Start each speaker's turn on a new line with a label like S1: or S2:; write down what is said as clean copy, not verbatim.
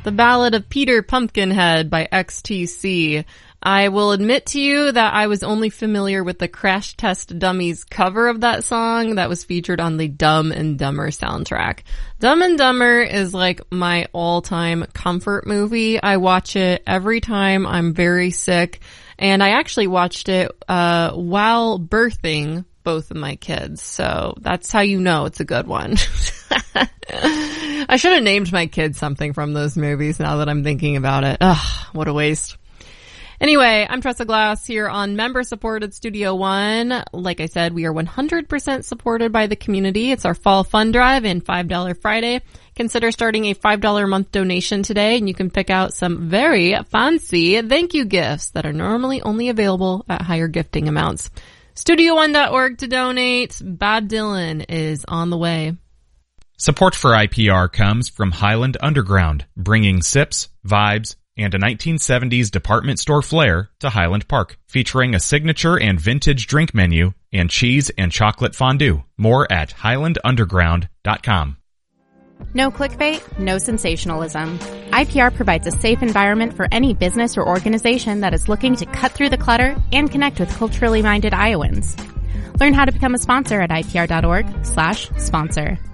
S1: The Ballad of Peter Pumpkinhead by XTC. I will admit to you that I was only familiar with the Crash Test Dummies cover of that song that was featured on the Dumb and Dumber soundtrack. Dumb and Dumber is like my all-time comfort movie. I watch it every time I'm very sick, and I actually watched it while birthing both of my kids, so that's how you know it's a good one. I should have named my kids something from those movies now that I'm thinking about it. Ugh, what a waste. Anyway, I'm Tressa Glass here on member-supported Studio One. Like I said, we are 100% supported by the community. It's our fall fund drive and $5 Friday. Consider starting a $5 a month donation today, and you can pick out some very fancy thank you gifts that are normally only available at higher gifting amounts. StudioOne.org to donate. Bob Dylan is on the way.
S2: Support for IPR comes from Highland Underground, bringing sips, vibes, and a 1970s department store flair to Highland Park, featuring a signature and vintage drink menu and cheese and chocolate fondue. More at highlandunderground.com.
S3: No clickbait, no sensationalism. IPR provides a safe environment for any business or organization that is looking to cut through the clutter and connect with culturally minded Iowans. Learn how to become a sponsor at IPR.org/sponsor.